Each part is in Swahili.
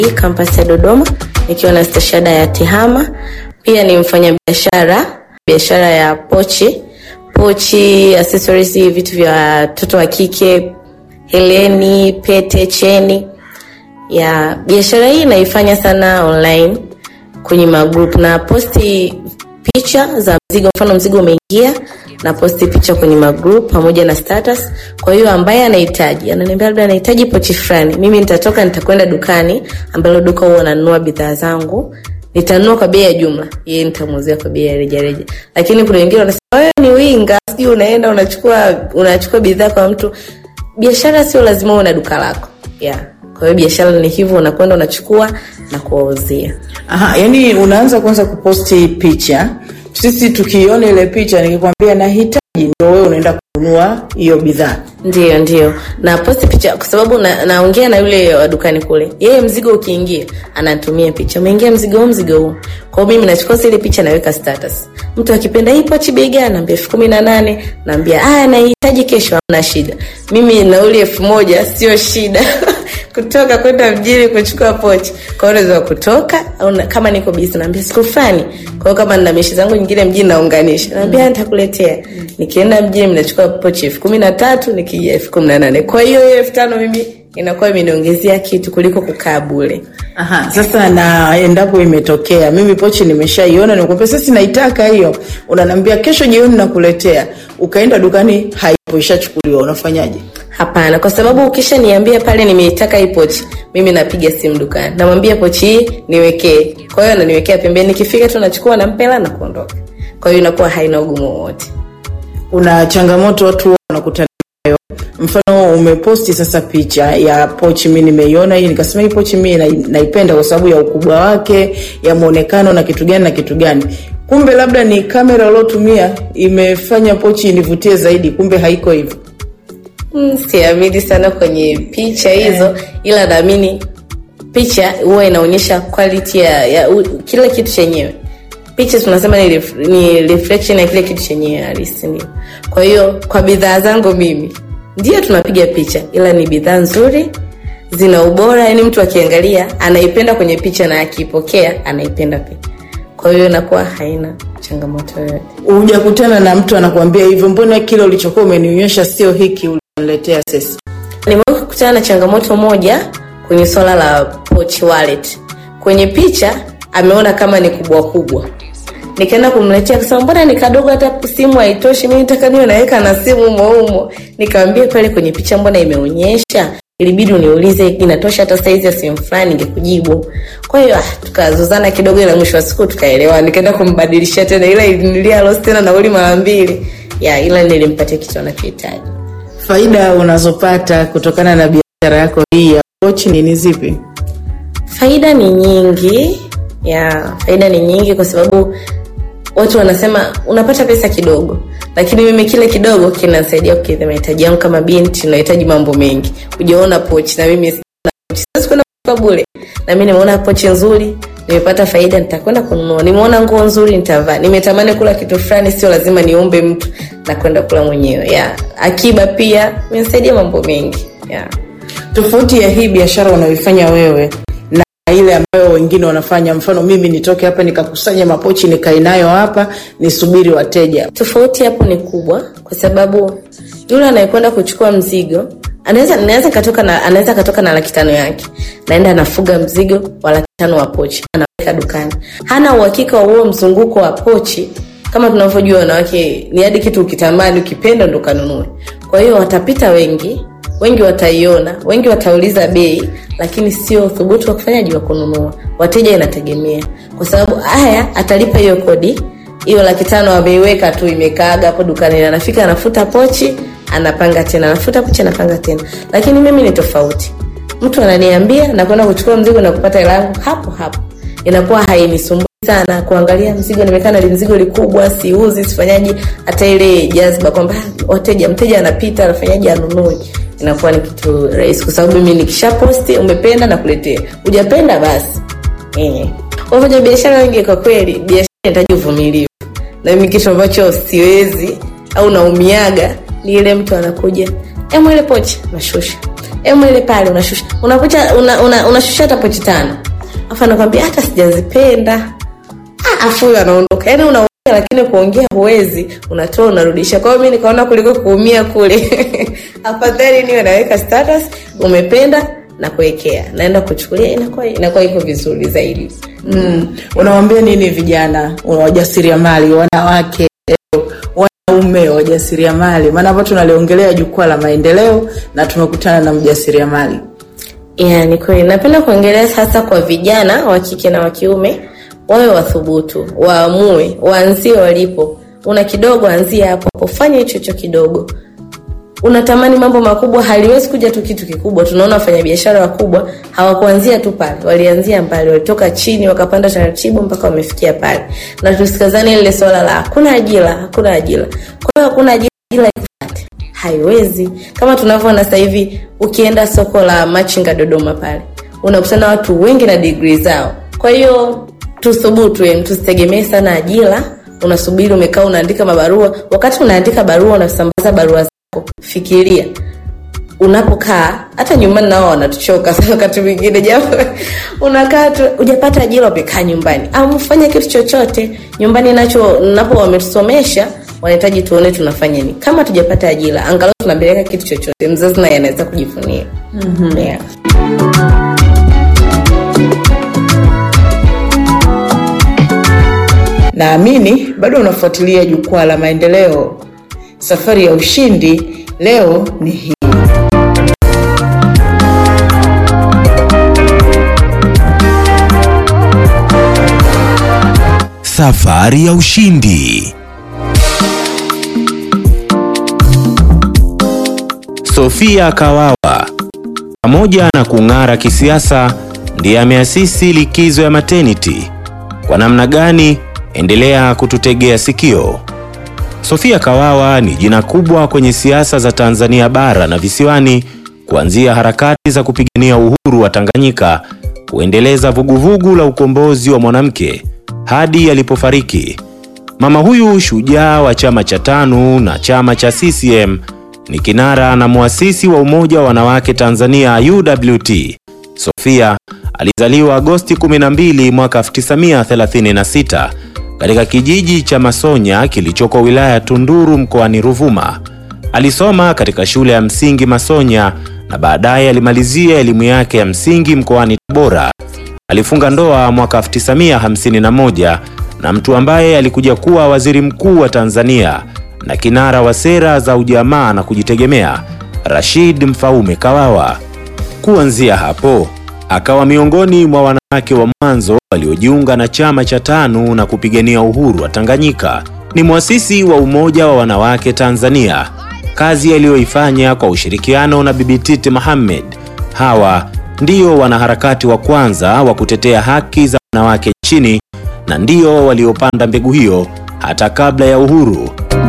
campus ya Dodoma nikiwa na stashahada ya TEHAMA. Pia ni biashara ya pochi, accessories, vitu vya watoto wa kike, heleni, pete, cheni. Ya biashara hii naifanya sana online kwenye magroup, na posti picha za mzigo, mfano mzigo umeingia na posti picha kwenye magroup pamoja na status. Kwa hiyo ambaye anahitaji, ananiambia labda anahitaji pochi fulani, mimi nitakwenda dukani ambalo duka huwa nanunua bidhaa zangu, nitanunua kwa bei ya jumla, yeye nitamuuzia kwa bei ya rejareja. Lakini kuna wengine wanasema wewe ni winga, siji unaenda unachukua bidhaa kwa mtu. Biashara sio lazima uwe na duka lako. Kwa hiyo biashara ni hivyo, unakwenda unachukua na kuwauzia. Yani unaanza kwanza kuposti picha. Sisi tukiona ile picha nikikwambia nahitaji, ndio wewe unaenda kununua hiyo bidhaa. Ndio. Na posti picha kwa sababu naongea na yule wa dukani kule. Yeye mzigo ukiingia anatumia picha. Umeingia mzigo huu. Kwa hiyo mimi nachukua ile picha naweka status. Mtu akipenda hii pochi bei gani, naambia 18,000, naambia nahitaji kesho, hamna shida. Mimi nauli 1,000 sio shida. Kutoka kwenda mjini kuchukua pochi. Kwa hiyo unaweza kutoka au kama niko busy naambia siku fulani. Kwa hiyo kama nina mishi zangu nyingine mjini naunganisha. Naambia nitakuletea. Nikienda mjini ninachukua pochi 13,000, nikija 18,000. Kwa hiyo 5,000 mimi inakuwa imeniongezea kitu kuliko kukaa bure. Sasa na endapo imetokea mimi pochi nimeshaiona, nikwambia sasa naitaka hiyo, unaniambia kesho jioni nakuletea, ukaenda dukani haipo, ishachukuliwa, unafanyaje? Hapana, kwa sababu ukishaniambia pale nimeitaka hii pochi, mimi napiga simu dukani, namwambia pochi hii niwekee. Kwa hiyo ananiwekea pembeni, nikifika tu nachukua na mpela na kuondoka. Kwa hiyo inakuwa haina ugumu wowote. Una changamoto watu wanakutana nayo? Mfano umeposti sasa picha ya pochi, mimi nimeiona hii, nikasema hii pochi mimi naipenda kwa sababu ya ukubwa wake, ya muonekano na kitu gani. Kumbe labda ni kamera ulotumia imefanya pochi inivutie zaidi, kumbe haiko hivyo. Siamini sana kwenye picha hizo, ila naamini picha huwa inaonyesha quality ya kila kitu chenyewe. Picha tunasema ni reflection ya kile kitu chenyewe halisi. Kwa hiyo kwa bidhaa zangu mimi ndio tunapiga picha, ila ni bidhaa nzuri, zina ubora, yani mtu akiangalia anaipenda kwenye picha na akipokea anaipenda pia. Kwa hiyo inakuwa haina changamoto yoyote. Hujakutana na mtu anakuambia hivyo, mbona kile ulichokuwa umenionyesha sio hiki uliniletea sasa? Nimekutana na changamoto moja kwenye swala la pochi wallet. Kwenye picha ameona kama ni kubwa. Nikaenda kumletea akasema mbona ni kadogo hata simu haitoshi, mimi nataka niwe naweka na simu humo. Nikamwambia pale kwenye picha mbona imeonyesha, ilibidi uniulize inatosha hata size ya simu fulani ningekujibu. Kwa hiyo tukazozana kidogo, ila mwisho wa siku tukaelewa. Nikaenda kumbadilishia tena, ila nilia lost tena nauli mara 2. Ila nilimpatia kitu anachotaka. Faida unazopata kutokana na biashara yako hii ya pochi ni zipi? Faida ni nyingi. Faida ni nyingi kwa sababu watu wanasema unapata pesa kidogo, lakini mimi kile kidogo kinasaidia kukidhi mahitaji yangu kama binti. Nahitaji mambo mengi. Ujaona pochi na mimi sina pochi, sasa kwenda kwa bure. Na mimi nimeona pochi nzuri, nimepata faida, nitakwenda kununua. Nimeona nguo nzuri nitavaa. Nimetamani kula kitu fulani, sio lazima niombe mtu, na kwenda kula mwenyewe. Akiba pia imenisaidia mambo mengi. Tofauti ya hii biashara unayoifanya wewe na ile ambayo wengine wanafanya, mfano mimi nitoke hapa nikakusanya mapochi nikae nayo hapa nisubiri wateja, tofauti hapo ni kubwa, kwa sababu yule anayekwenda kuchukua mzigo anaweza katoka na 500,000 yake, naenda anafuga mzigo wa 500,000 wa pochi, anaweka dukani. Hana uhakika wa huo mzunguko wa pochi. Kama tunavyojua wanawake ni hadi kitu ukitamani ukipenda ndo kanunue. Kwa hiyo watapita wengi wataiona, wengi watauliza bei, lakini sio thubutu wa kufanyaje wa kununua. Wateja inategemea, kwa sababu atalipa hiyo kodi, hiyo 500,000 ameiweka tu imekaaga hapo dukani, anafika anafuta pochi, anapanga tena, anafuta pochi, anapanga tena. Lakini mimi ni tofauti. Mtu ananiambia na kwenda kuchukua mzigo na kupata hela yangu hapo. Inakuwa hainisumbui sana kuangalia mzigo nimekaa na mzigo likubwa, siuzi, sifanyaje, hata ile jazba kwamba mteja anapita anafanyaje anunue. Inakuwa ni kitu rahisi kwa sababu mimi nikishaposti, umependa na kuletea, hujapenda basi. Wafanya biashara wengi kwa kweli, biashara inahitaji uvumilivu. Na mimi kitu ambacho siwezi au naumiaga ni ile mtu anakuja, ile pochi unashusha, ile pale unashusha, unakuta unashusha hata pochi 5, afa anakuambia hata sijazipenda, afu anaondoka. Yani unaongea lakini kuongea huwezi, unatoa unarudisha. Kwa hiyo mimi nikaona kuliko kuumia kule afadhali niwe naweka status umependa na kuwekea, naenda kuchukulia, inakuwa iko vizuri zaidi. Unawaambia nini vijana wajasiriamali, wanawake, wanaume wajasiriamali? Maana hapo tunaliongelea jukwaa la maendeleo na tumekutana na mjasiriamali. Ni kweli napenda kuongelea sasa kwa vijana wa kike na wa kiume, wawe wathubutu, waamue, waanzie walipo. Una kidogo, anzia hapo, fanya hicho kidogo. Unatamani mambo makubwa, haliwezi kuja tu kitu kikubwa. Tunaona wafanyabiashara wakubwa hawakuanzia tu pale, walianzia mbali, walitoka chini wakapanda taratibu mpaka wamefikia pale. Na tusikazane ile swala la hakuna ajira. Kwa hiyo hakuna ajira ikupate, haiwezi. Kama tunavyoona sasa hivi ukienda soko la Machinga Dodoma pale, unakutana watu wengi na degree zao. Kwa hiyo tuthubutu, tusitegemee sana ajira. Unasubiri umekaa unaandika mabarua, wakati unaandika barua unasambaza barua zako. Fikiria unapokaa, hata nyumbani nao wanatuchoka sana wakati mwingine, japo unakaa tu hujapata ajira umekaa nyumbani. Mfanye kitu chochote nyumbani, napo wametusomesha, wanahitaji tuone tunafanya nini. Kama tujapata ajira, angalau tunapeleka kitu chochote, mzazi naye anaweza kujifunia. Yeah. Naamini bado unafuatilia jukwaa la maendeleo. Safari ya ushindi leo ni hii. Safari ya ushindi. Sofia Kawawa, pamoja na kung'ara kisiasa, ndiye ameasisi likizo ya maternity. Kwa namna gani? Endelea kututegea sikio. Sofia Kawawa ni jina kubwa kwenye siasa za Tanzania bara na visiwani, kuanzia harakati za kupigania uhuru wa Tanganyika, kuendeleza vuguvugu la ukombozi wa mwanamke hadi alipofariki. Mama huyu shujaa wa chama cha TANU na chama cha CCM ni kinara na muasisi wa Umoja wa Wanawake Tanzania UWT. Sofia alizaliwa Agosti 12 mwaka 1936 katika kijiji cha Masonya kilichoko wilaya Tunduru mkoani Ruvuma. Alisoma katika shule ya msingi Masonya na baadaye alimalizia elimu yake ya msingi mkoani Tabora. Alifunga ndoa mwaka 1951 na mtu ambaye alikuja kuwa waziri mkuu wa Tanzania na kinara wa sera za ujamaa na kujitegemea, Rashid Mfaume Kawawa. Kuanzia hapo akawa miongoni mwa wanawake wa mwanzo waliojiunga na chama cha TANU na kupigania uhuru wa Tanganyika. Ni muasisi wa Umoja wa Wanawake Tanzania, kazi aliyoifanya kwa ushirikiano na Bibi Titi Mohamed. Hawa ndio wanaharakati wa kwanza wa kutetea haki za wanawake nchini na ndio waliopanda mbegu hiyo hata kabla ya uhuru.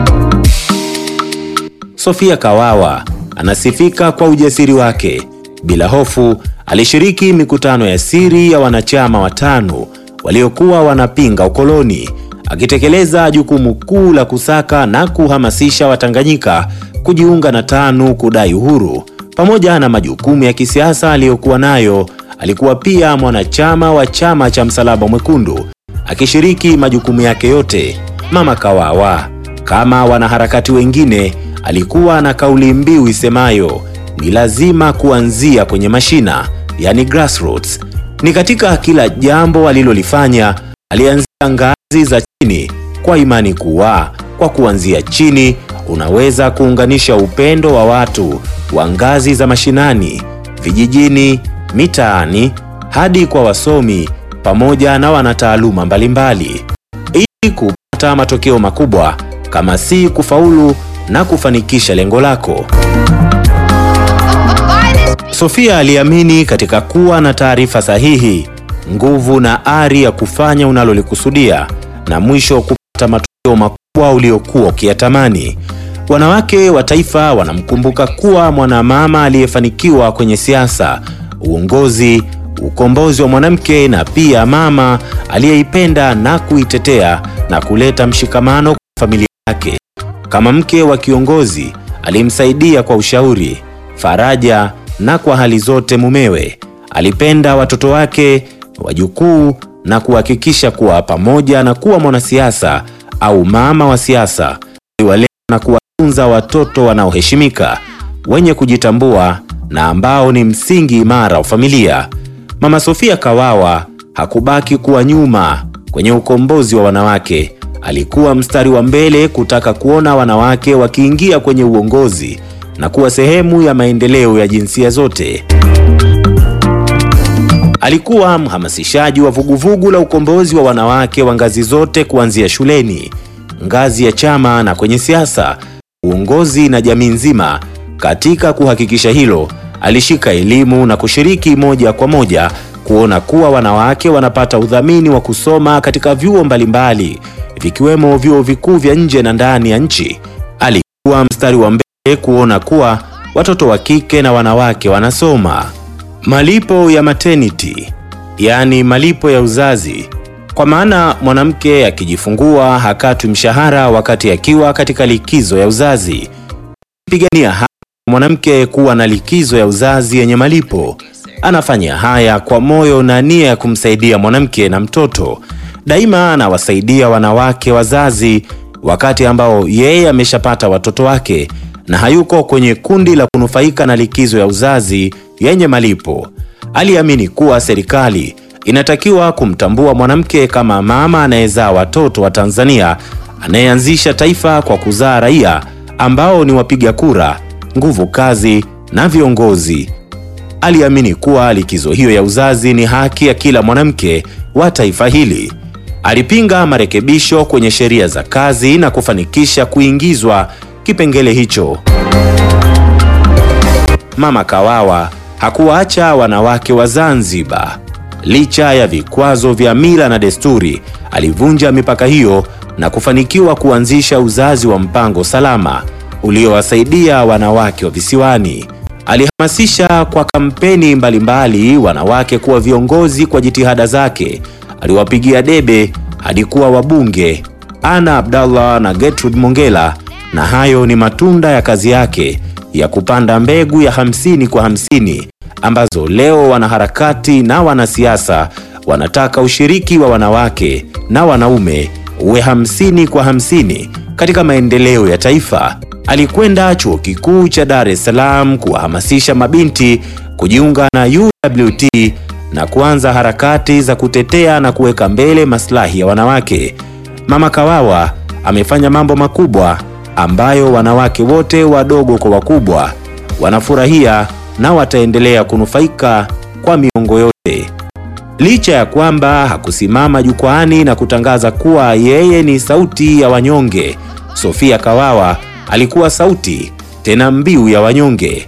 Sofia Kawawa anasifika kwa ujasiri wake. Bila hofu alishiriki mikutano ya siri ya wanachama wa TANU waliokuwa wanapinga ukoloni, akitekeleza jukumu kuu la kusaka na kuhamasisha Watanganyika kujiunga na TANU kudai uhuru. Pamoja na majukumu ya kisiasa aliyokuwa nayo, alikuwa pia mwanachama wa chama cha Msalaba Mwekundu, akishiriki majukumu yake yote. Mama Kawawa, kama wanaharakati wengine, alikuwa na kauli mbiu isemayo ni lazima kuanzia kwenye mashina, yani grassroots. Ni katika kila jambo alilolifanya, alianzia ngazi za chini, kwa imani kuwa kwa kuanzia chini unaweza kuunganisha upendo wa watu wa ngazi za mashinani, vijijini, mitaani, hadi kwa wasomi pamoja na wanataaluma mbalimbali, ili kupata matokeo makubwa, kama si kufaulu na kufanikisha lengo lako. Sofia aliamini katika kuwa na taarifa sahihi, nguvu na ari ya kufanya unalolikusudia, na mwisho kupata matokeo makubwa uliokuwa ukiyatamani. Wanawake wa taifa wanamkumbuka kuwa mwanamama aliyefanikiwa kwenye siasa, uongozi, ukombozi wa mwanamke, na pia mama aliyeipenda na kuitetea na kuleta mshikamano kwa familia yake. Kama mke wa kiongozi alimsaidia kwa ushauri, faraja na kwa hali zote mumewe. Alipenda watoto wake, wajukuu na kuhakikisha kuwa pamoja na kuwa mwanasiasa au mama wa siasa, aliwalea na kuwatunza watoto wanaoheshimika, wenye kujitambua na ambao ni msingi imara wa familia. Mama Sofia Kawawa hakubaki kuwa nyuma kwenye ukombozi wa wanawake. Alikuwa mstari wa mbele kutaka kuona wanawake wakiingia kwenye uongozi na kuwa sehemu ya maendeleo ya jinsia zote. Alikuwa mhamasishaji wa vuguvugu la ukombozi wa wanawake wa ngazi zote, kuanzia shuleni, ngazi ya chama na kwenye siasa, uongozi na jamii nzima. Katika kuhakikisha hilo, alishika elimu na kushiriki moja kwa moja kuona kuwa wanawake wanapata udhamini wa kusoma katika vyuo mbalimbali, vikiwemo vyuo vikuu vya nje na ndani ya nchi. Alikuwa mstari wa mbele kuona kuwa watoto wa kike na wanawake wanasoma. Malipo ya maternity, yani malipo ya uzazi, kwa maana mwanamke akijifungua hakatwi mshahara wakati akiwa katika likizo ya uzazi. Pigania haki mwanamke kuwa na likizo ya uzazi yenye malipo. Anafanya haya kwa moyo na nia ya kumsaidia mwanamke na mtoto. Daima anawasaidia wanawake wazazi wakati ambao yeye ameshapata watoto wake na hayuko kwenye kundi la kunufaika na likizo ya uzazi yenye malipo. Aliamini kuwa serikali inatakiwa kumtambua mwanamke kama mama anayezaa watoto wa Tanzania, anayeanzisha taifa kwa kuzaa raia ambao ni wapiga kura, nguvu kazi na viongozi. Aliamini kuwa likizo hiyo ya uzazi ni haki ya kila mwanamke wa taifa hili. Alipinga marekebisho kwenye sheria za kazi na kufanikisha kuingizwa kipengele hicho. Mama Kawawa hakuwaacha wanawake wa Zanzibar. Licha ya vikwazo vya mila na desturi, alivunja mipaka hiyo na kufanikiwa kuanzisha uzazi wa mpango salama uliowasaidia wanawake wa visiwani. Alihamasisha kwa kampeni mbalimbali wanawake kuwa viongozi kwa jitihada zake. Aliwapigia debe hadi kuwa wabunge Ana Abdallah na Gertrude Mongela, na hayo ni matunda ya kazi yake ya kupanda mbegu ya 50 kwa 50 ambazo leo wanaharakati na wanasiasa wanataka ushiriki wa wanawake na wanaume uwe 50 kwa 50 katika maendeleo ya taifa. Alikwenda Chuo Kikuu cha Dar es Salaam kuwahamasisha mabinti kujiunga na UWT na kuanza harakati za kutetea na kuweka mbele maslahi ya wanawake. Mama Kawawa amefanya mambo makubwa ambayo wanawake wote, wadogo kwa wakubwa, wanafurahia na wataendelea kunufaika kwa miongo yote. Licha ya kwamba hakusimama jukwaani na kutangaza kuwa yeye ni sauti ya wanyonge, Sofia Kawawa alikuwa sauti tena mbiu ya wanyonge.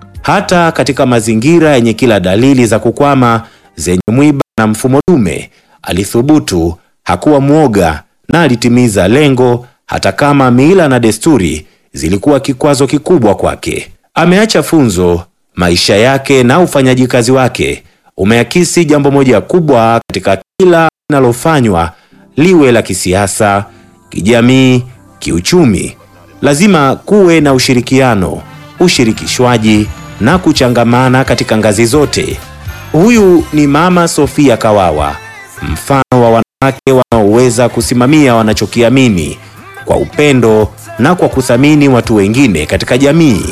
Hata katika mazingira yenye kila dalili za kukwama, zenye mwiba na mfumo dume, alithubutu, hakuwa mwoga na alitimiza lengo hata kama mila na desturi zilikuwa kikwazo kikubwa kwake. Ameacha funzo. Maisha yake na ufanyaji kazi wake umeakisi jambo moja kubwa katika kila linalofanywa, liwe la kisiasa, kijamii, kiuchumi. Lazima kuwe na ushirikiano, ushirikishwaji na kuchangamana katika ngazi zote. Huyu ni Mama Sofia Kawawa, mfano wa wanawake wanaoweza kusimamia wanachokiamini kwa upendo na kwa kuthamini watu wengine katika jamii.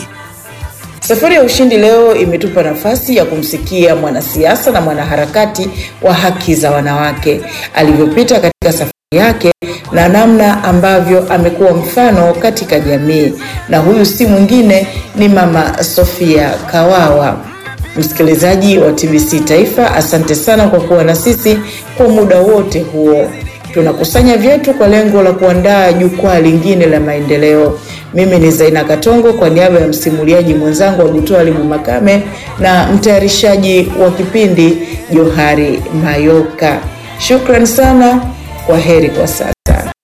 Safari ya Ushindi leo imetupa nafasi ya kumsikia mwanasiasa na mwanaharakati wa haki za wanawake alivyopita katika safari yake na namna ambavyo amekuwa mfano katika jamii, na huyu si mwingine ni Mama Sofia Kawawa. Msikilizaji wa TBC Taifa, asante sana kwa kuwa na sisi kwa muda wote huo. Tunakusanya vyetu kwa lengo la kuandaa jukwaa lingine la maendeleo. Mimi ni Zaina Katongo kwa niaba ya msimuliaji mwenzangu Abutwali Makame na mtayarishaji wa kipindi Johari Mayoka. Shukrani sana, kwa heri kwa sasa.